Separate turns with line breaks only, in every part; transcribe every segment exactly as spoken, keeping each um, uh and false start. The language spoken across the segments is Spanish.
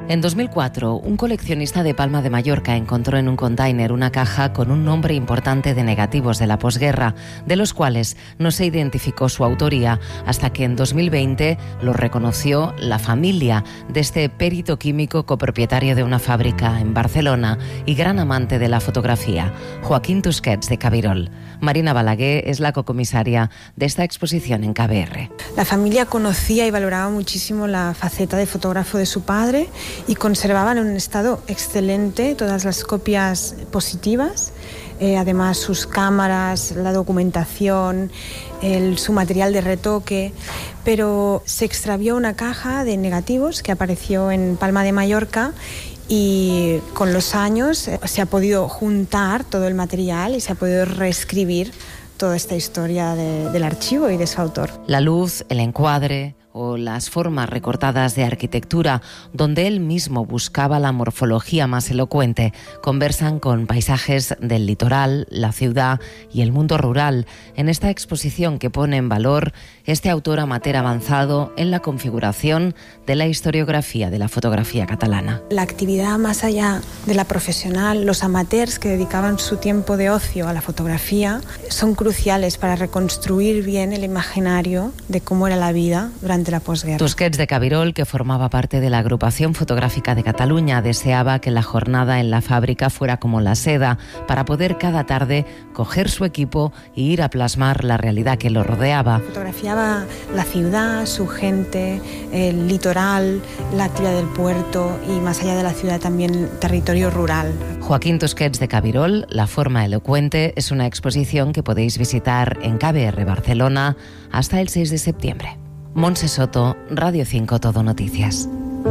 En dos mil cuatro, un coleccionista de Palma de Mallorca encontró en un container una caja con un nombre importante de negativos de la posguerra, de los cuales no se identificó su autoría hasta que en dos mil veinte lo reconoció la familia de este perito químico copropietario de una fábrica en Barcelona y gran amante de la fotografía, Joaquín Tusquets de Cabirol. Marina Balaguer es la cocomisaria de esta exposición en K B R.
La familia conocía y valoraba muchísimo la faceta de fotógrafo de su padre y conservaban en un estado excelente todas las copias positivas, eh, además sus cámaras, la documentación, el, su material de retoque, pero se extravió una caja de negativos que apareció en Palma de Mallorca y con los años se ha podido juntar todo el material y se ha podido reescribir toda esta historia de, del archivo y de su autor.
La luz, el encuadre o las formas recortadas de arquitectura, donde él mismo buscaba la morfología más elocuente, conversan con paisajes del litoral, la ciudad y el mundo rural, en esta exposición que pone en valor este autor amateur avanzado en la configuración de la historiografía de la fotografía catalana.
La actividad más allá de la profesional, los amateurs que dedicaban su tiempo de ocio a la fotografía, son cruciales para reconstruir bien el imaginario de cómo era la vida durante la posguerra.
Tusquets de Cabirol, que formaba parte de la Agrupación Fotográfica de Cataluña, deseaba que la jornada en la fábrica fuera como la seda, para poder cada tarde coger su equipo e ir a plasmar la realidad que lo rodeaba.
Fotografiaba la ciudad, su gente, el litoral, la actividad del puerto y más allá de la ciudad también el territorio rural.
Joaquín Tusquets de Cabirol, La forma elocuente, es una exposición que podéis visitar en K B R Barcelona hasta el seis de septiembre. Montse Soto, Radio cinco Todo Noticias.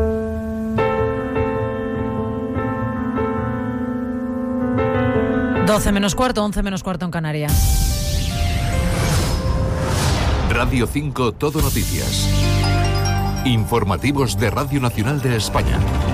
doce menos cuarto, once menos cuarto en Canarias.
Radio cinco Todo Noticias. Informativos de Radio Nacional de España.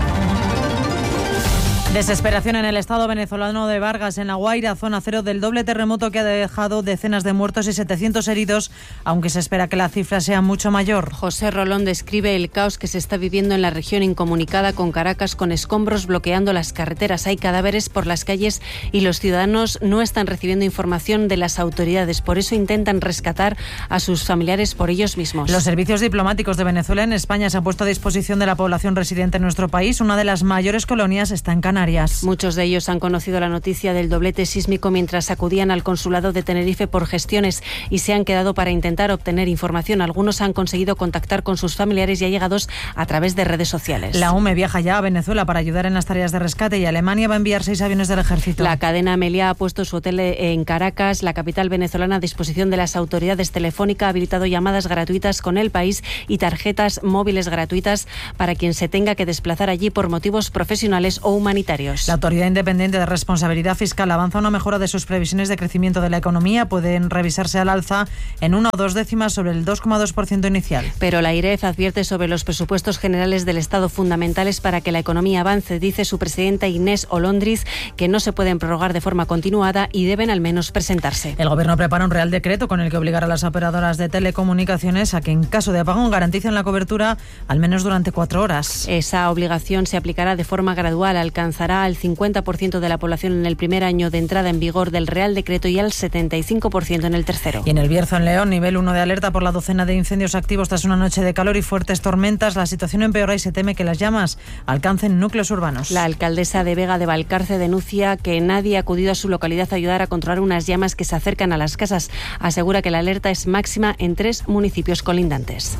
Desesperación en el estado venezolano de Vargas, en La Guaira, zona cero del doble terremoto que ha dejado decenas de muertos y setecientos heridos, aunque se espera que la cifra sea mucho mayor.
José Rolón describe el caos que se está viviendo en la región incomunicada con Caracas, con escombros bloqueando las carreteras. Hay cadáveres por las calles y los ciudadanos no están recibiendo información de las autoridades. Por eso intentan rescatar a sus familiares por ellos mismos.
Los servicios diplomáticos de Venezuela en España se han puesto a disposición de la población residente en nuestro país. Una de las mayores colonias está en Canarias.
Muchos de ellos han conocido la noticia del doblete sísmico mientras acudían al consulado de Tenerife por gestiones y se han quedado para intentar obtener información. Algunos han conseguido contactar con sus familiares ya llegados a través de redes sociales.
La U M E viaja ya a Venezuela para ayudar en las tareas de rescate y Alemania va a enviar seis aviones del ejército.
La cadena Amelia ha puesto su hotel en Caracas, la capital venezolana, a disposición de las autoridades. Telefónica ha habilitado llamadas gratuitas con El País y tarjetas móviles gratuitas para quien se tenga que desplazar allí por motivos profesionales o humanitarios.
La Autoridad Independiente de Responsabilidad Fiscal avanza una mejora de sus previsiones de crecimiento de la economía. Pueden revisarse al alza en una o dos décimas sobre el dos coma dos por ciento inicial.
Pero la AIREF advierte sobre los presupuestos generales del Estado fundamentales para que la economía avance. Dice su presidenta Inés Olondriz que no se pueden prorrogar de forma continuada y deben al menos presentarse.
El Gobierno prepara un Real Decreto con el que obligará a las operadoras de telecomunicaciones a que en caso de apagón garanticen la cobertura al menos durante cuatro horas.
Esa obligación se aplicará de forma gradual, alcanzará al cincuenta por ciento de la población en el primer año de entrada en vigor del Real Decreto y al setenta y cinco por ciento en el tercero.
Y en el Bierzo, en León, nivel uno de alerta por la docena de incendios activos tras una noche de calor y fuertes tormentas. La situación empeora y se teme que las llamas alcancen núcleos urbanos.
La alcaldesa de Vega de Valcarce denuncia que nadie ha acudido a su localidad a ayudar a controlar unas llamas que se acercan a las casas. Asegura que la alerta es máxima en tres municipios colindantes.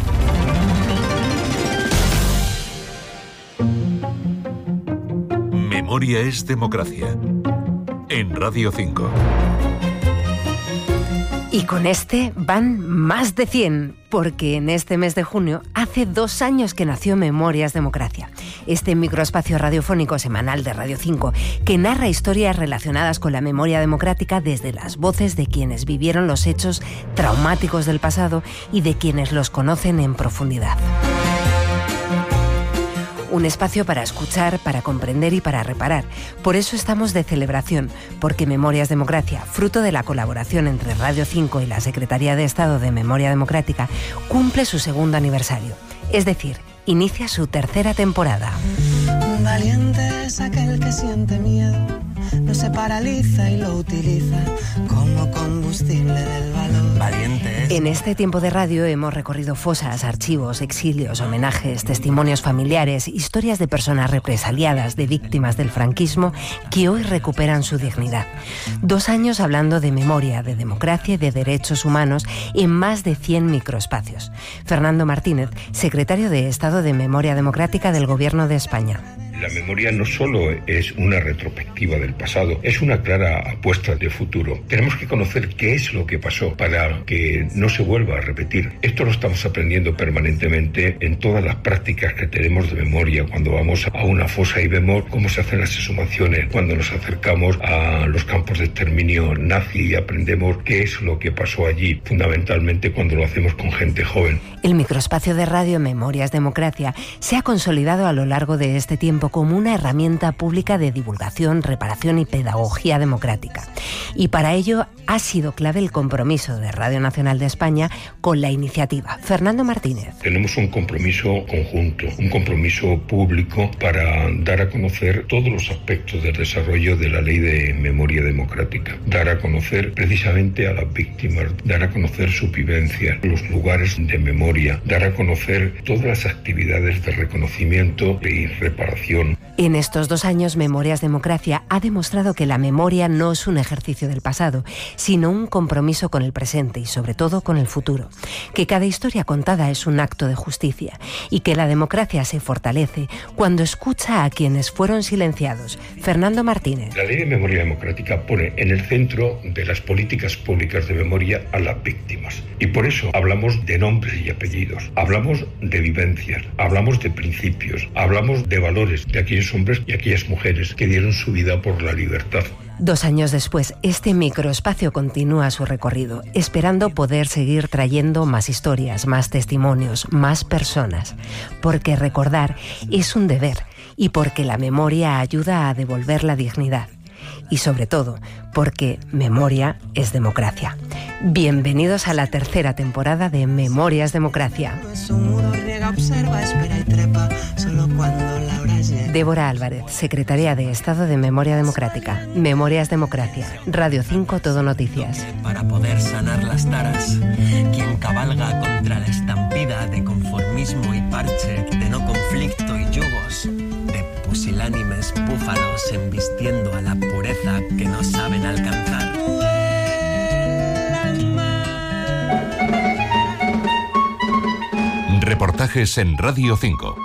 Memoria es democracia. En Radio cinco.
Y con este van más de cien, porque en este mes de junio hace dos años que nació Memorias Democracia, este microespacio radiofónico semanal de Radio cinco que narra historias relacionadas con la memoria democrática desde las voces de quienes vivieron los hechos traumáticos del pasado y de quienes los conocen en profundidad. Un espacio para escuchar, para comprender y para reparar. Por eso estamos de celebración, porque Memorias Democracia, fruto de la colaboración entre Radio cinco y la Secretaría de Estado de Memoria Democrática, cumple su segundo aniversario. Es decir, inicia su tercera temporada.
Valiente es aquel que siente miedo, no se paraliza y lo utiliza como combustible del valor. Valiente es...
En este tiempo de radio hemos recorrido fosas, archivos, exilios, homenajes, testimonios familiares, historias de personas represaliadas, de víctimas del franquismo que hoy recuperan su dignidad. Dos años hablando de memoria, de democracia y de derechos humanos en más de cien microespacios. Fernando Martínez, secretario de Estado de Memoria Democrática del Gobierno de España.
La memoria no solo es una retrospectiva del pasado, es una clara apuesta de futuro. Tenemos que conocer qué es lo que pasó para que no se vuelva a repetir. Esto lo estamos aprendiendo permanentemente en todas las prácticas que tenemos de memoria. Cuando vamos a una fosa y vemos cómo se hacen las exhumaciones, cuando nos acercamos a los campos de exterminio nazi y aprendemos qué es lo que pasó allí, fundamentalmente cuando lo hacemos con gente joven.
El microespacio de radio Memorias Democracia se ha consolidado a lo largo de este tiempo como una herramienta pública de divulgación, reparación y pedagogía democrática. Y para ello ha sido clave el compromiso de Radio Nacional de España con la iniciativa. Fernando Martínez.
Tenemos un compromiso conjunto, un compromiso público para dar a conocer todos los aspectos del desarrollo de la Ley de Memoria Democrática, dar a conocer precisamente a las víctimas, dar a conocer su vivencia, los lugares de memoria, dar a conocer todas las actividades de reconocimiento y reparación.
En estos dos años, Memorias Democracia ha demostrado que la memoria no es un ejercicio del pasado, sino un compromiso con el presente y sobre todo con el futuro. Que cada historia contada es un acto de justicia y que la democracia se fortalece cuando escucha a quienes fueron silenciados. Fernando Martínez.
La Ley de Memoria Democrática pone en el centro de las políticas públicas de memoria a las víctimas. Y por eso hablamos de nombres y apellidos, hablamos de vivencias, hablamos de principios, hablamos de valores de aquellos hombres y aquellas mujeres que dieron su vida por la libertad.
Dos años después, este microespacio continúa su recorrido, esperando poder seguir trayendo más historias, más testimonios, más personas. Porque recordar es un deber y porque la memoria ayuda a devolver la dignidad. Y sobre todo, porque memoria es democracia. Bienvenidos a la tercera temporada de Memorias Democracia. Débora Álvarez, secretaria de Estado de Memoria Democrática. Memorias Democracia. Radio cinco Todo Noticias.
Para poder sanar las taras, quien cabalga contra la estampida de conformismo y parche, de no conflicto y yugos, de pusilánimes búfalos embistiendo a la pureza que no saben alcanzar.
Reportajes en Radio cinco.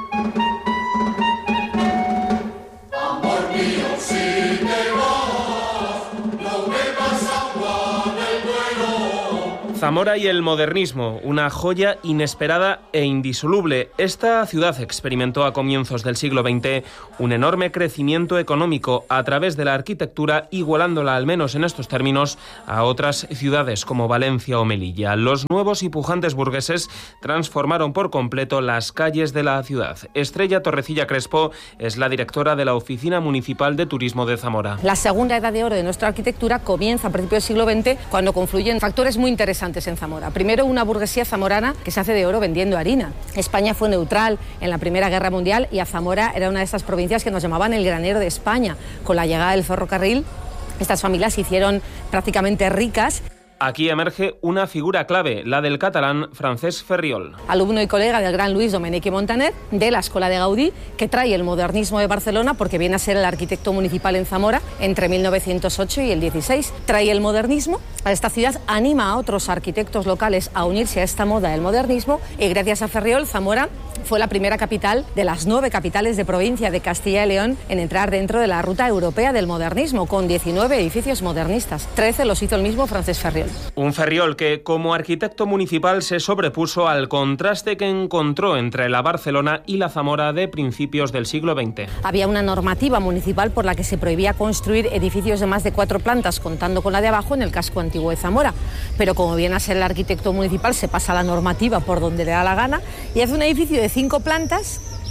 Zamora y el modernismo, una joya inesperada e indisoluble. Esta ciudad experimentó a comienzos del siglo veinte un enorme crecimiento económico a través de la arquitectura, igualándola al menos en estos términos a otras ciudades como Valencia o Melilla. Los nuevos y pujantes burgueses transformaron por completo las calles de la ciudad. Estrella Torrecilla Crespo es la directora de la Oficina Municipal de Turismo de Zamora.
La segunda edad de oro de nuestra arquitectura comienza a principios del siglo veinte, cuando confluyen factores muy interesantes en Zamora. Primero, una burguesía zamorana que se hace de oro vendiendo harina. España fue neutral en la Primera Guerra Mundial y a Zamora era una de esas provincias que nos llamaban el granero de España. Con la llegada del ferrocarril, estas familias se hicieron prácticamente ricas.
Aquí emerge una figura clave, la del catalán Francesc Ferriol.
Alumno y colega del gran Luis Domènech i Montaner, de la Escuela de Gaudí, que trae el modernismo de Barcelona porque viene a ser el arquitecto municipal en Zamora entre mil novecientos ocho y el dieciséis. Trae el modernismo a esta ciudad, anima a otros arquitectos locales a unirse a esta moda del modernismo y gracias a Ferriol, Zamora fue la primera capital de las nueve capitales de provincia de Castilla y León en entrar dentro de la ruta europea del modernismo, con diecinueve edificios modernistas. trece los hizo el mismo Francesc Ferriol.
Un Ferriol que, como arquitecto municipal, se sobrepuso al contraste que encontró entre la Barcelona y la Zamora de principios del siglo veinte.
Había una normativa municipal por la que se prohibía construir edificios de más de cuatro plantas, contando con la de abajo, en el casco antiguo de Zamora. Pero como viene a ser el arquitecto municipal, se pasa la normativa por donde le da la gana y hace un edificio de cinco plantas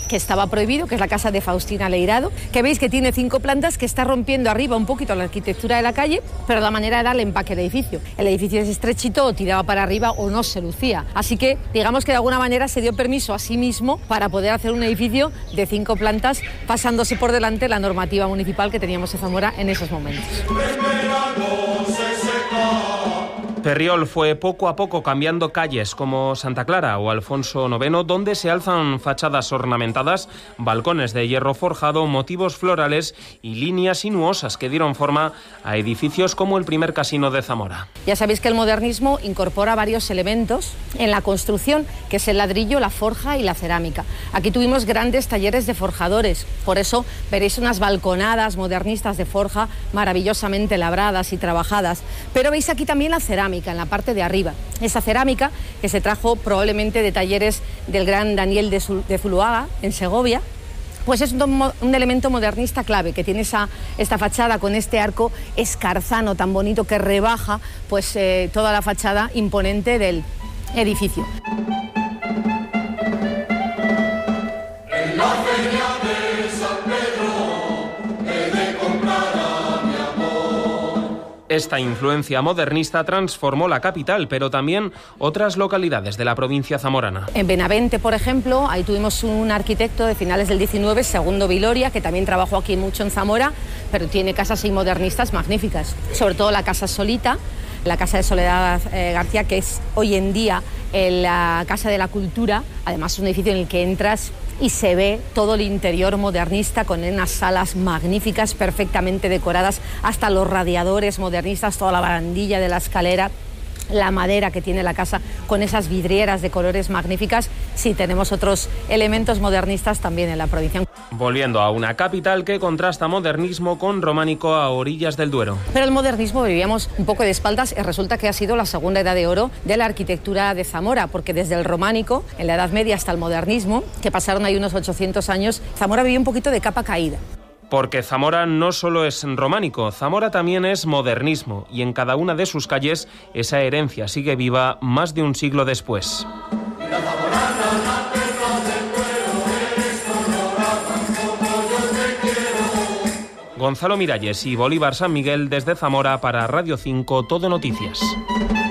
que estaba prohibido, que es la casa de Faustina Leirado, que veis que tiene cinco plantas, que está rompiendo arriba un poquito la arquitectura de la calle, pero la manera de darle empaque al edificio. El edificio es estrechito, o tiraba para arriba o no se lucía. Así que digamos que de alguna manera se dio permiso a sí mismo para poder hacer un edificio de cinco plantas, pasándose por delante la normativa municipal que teníamos en Zamora en esos momentos.
Ferriol fue poco a poco cambiando calles como Santa Clara o Alfonso noveno, donde se alzan fachadas ornamentadas, balcones de hierro forjado, motivos florales y líneas sinuosas que dieron forma a edificios como el primer casino de Zamora.
Ya sabéis que el modernismo incorpora varios elementos en la construcción, que es el ladrillo, la forja y la cerámica. Aquí tuvimos grandes talleres de forjadores, por eso veréis unas balconadas modernistas de forja maravillosamente labradas y trabajadas, pero veis aquí también la cerámica en la parte de arriba. Esa cerámica que se trajo probablemente de talleres del gran Daniel de, Zul- de Zuloaga en Segovia, pues es un, un elemento modernista clave, que tiene esa, esta fachada con este arco escarzano tan bonito que rebaja pues eh, toda la fachada imponente del edificio.
En la feria de San Pedro he de comprar a mi amor.
Esta influencia modernista transformó la capital, pero también otras localidades de la provincia zamorana.
En Benavente, por ejemplo, ahí tuvimos un arquitecto de finales del diecinueve, Segundo Viloria, que también trabajó aquí mucho en Zamora, pero tiene casas y modernistas magníficas, sobre todo la Casa Solita, la Casa de Soledad eh, García, que es hoy en día eh, la Casa de la Cultura. Además es un edificio en el que entras y se ve todo el interior modernista, con unas salas magníficas, perfectamente decoradas, hasta los radiadores modernistas, toda la barandilla de la escalera, la madera que tiene la casa con esas vidrieras de colores magníficas. Sí, tenemos otros elementos modernistas también en la provincia.
Volviendo a una capital que contrasta modernismo con románico a orillas del Duero.
Pero el modernismo vivíamos un poco de espaldas y resulta que ha sido la segunda edad de oro de la arquitectura de Zamora, porque desde el románico, en la Edad Media, hasta el modernismo, que pasaron ahí unos ochocientos años, Zamora vivió un poquito de capa caída.
Porque Zamora no solo es románico, Zamora también es modernismo, y en cada una de sus calles esa herencia sigue viva más de un siglo después. Gonzalo Miralles y Bolívar San Miguel desde Zamora para Radio cinco Todo Noticias.